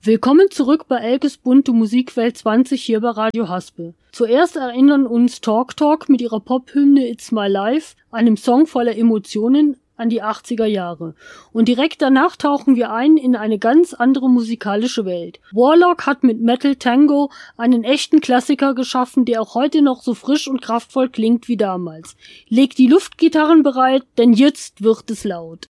Willkommen zurück bei Elkes bunte Musikwelt 20 hier bei Radio Haspel. Zuerst erinnern uns Talk Talk mit ihrer Pop-Hymne It's My Life, einem Song voller Emotionen, an die 80er Jahre. Und direkt danach tauchen wir ein in eine ganz andere musikalische Welt. Warlock hat mit Metal Tango einen echten Klassiker geschaffen, der auch heute noch so frisch und kraftvoll klingt wie damals. Legt die Luftgitarren bereit, denn jetzt wird es laut.